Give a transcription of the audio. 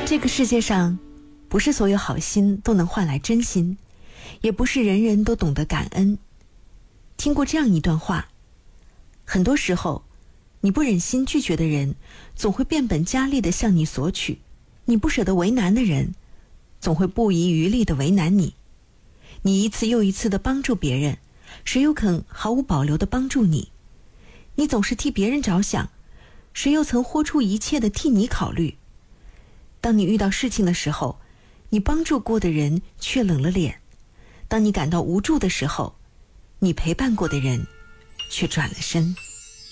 这个世界上，不是所有好心都能换来真心，也不是人人都懂得感恩。听过这样一段话，很多时候，你不忍心拒绝的人，总会变本加厉地向你索取；你不舍得为难的人，总会不遗余力地为难你。你一次又一次地帮助别人，谁又肯毫无保留地帮助你？你总是替别人着想，谁又曾豁出一切地替你考虑？当你遇到事情的时候，你帮助过的人却冷了脸；当你感到无助的时候，你陪伴过的人却转了身。